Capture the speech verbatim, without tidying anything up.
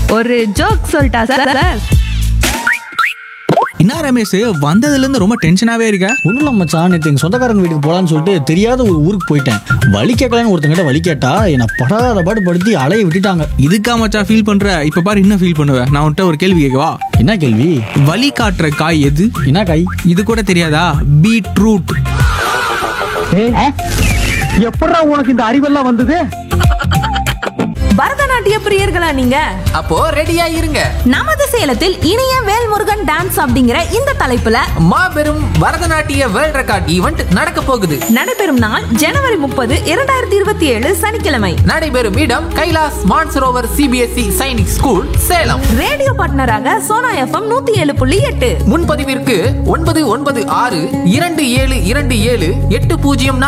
ஒரு ஜோக் சொல்லிட்டா sir sir என்ன ரமேஷ், வந்ததுல இருந்து ரொம்ப டென்ஷனாவே இருக்க? ஒன்றும் இல்லை மச்சான், நேற்று எங்கள் சொந்தக்காரங்க வீட்டுக்கு போகலான்னு சொல்லிட்டு தெரியாத ஒரு ஊருக்கு போயிட்டேன். வழி கேட்கலான்னு ஒருத்தங்கிட்ட வழி கேட்டா என்னை படாத பாடு படுத்தி அலைய விட்டுட்டாங்க. இதுக்கா மச்சான் ஃபீல் பண்ற? இப்ப பாரு இன்னும் ஃபீல் பண்ணுவேன். நான் உன்கிட்ட ஒரு கேள்வி கேட்கவா? என்ன கேள்வி? வழி காட்டுற காய் எது? என்ன காய்? இது கூட தெரியாதா? பீட்ரூட். எப்படா உனக்கு இந்த அறிவெல்லாம் வந்தது? பரதநாட்டிய பிரியர்களா நீங்க? அப்போ ரெடியா இருங்க. நமது சேலத்தில் இனிய வேல்முருகன் டான்ஸ் அப்படிங்கிற இந்த தலைப்புல மாபெரும் பரதநாட்டிய வேர்ல்ட் ரெக்கார்ட் ஈவெண்ட் நடக்க போகுது. நடைபெறும் நாள் ஜனவரி முப்பது இரண்டாயிரத்தி இருபத்தி ஏழு சனிக்கிழமை. நடைபெறும் இடம் Kailash Mansarovar CBSE Sainik school, Salem. Radio பார்ட்னராக சோனா எஃப்எம் நூத்தி ஏழு புள்ளி எட்டு. முன்பதிவிற்கு ஒன்பது ஒன்பது ஆறு இரண்டு ஏழு இரண்டு ஏழு எட்டு பூஜ்ஜியம்